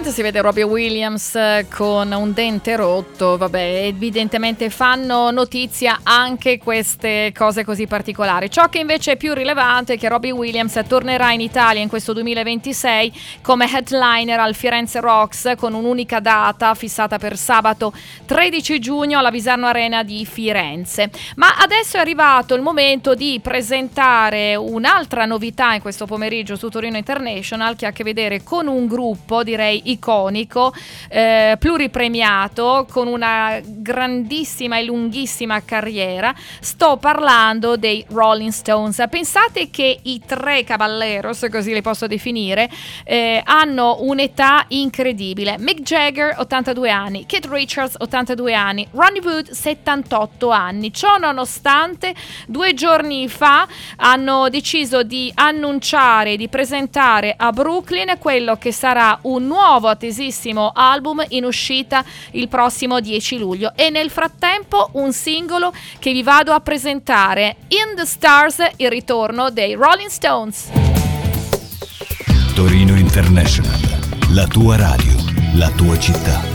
Niente, si vede Robbie Williams con un dente rotto. Vabbè, evidentemente fanno notizia anche queste cose così particolari. Ciò che invece è più rilevante è che Robbie Williams tornerà in Italia in questo 2026 come headliner al Firenze Rocks, con un'unica data fissata per sabato 13 giugno alla Visarno Arena di Firenze. Ma adesso è arrivato il momento di presentare un'altra novità in questo pomeriggio su Torino International, che ha a che vedere con un gruppo, direi iconico, pluripremiato, con una grandissima e lunghissima carriera. Sto parlando dei Rolling Stones. Pensate che i tre caballeros, così li posso definire, hanno un'età incredibile. Mick Jagger 82 anni, Keith Richards 82 anni, Ronnie Wood 78 anni. Ciò nonostante, 2 giorni fa hanno deciso di annunciare, di presentare a Brooklyn quello che sarà un nuovo attesissimo album in uscita il prossimo 10 luglio, e nel frattempo un singolo che vi vado a presentare: In the Stars, il ritorno dei Rolling Stones. Torino International, la tua radio, la tua città.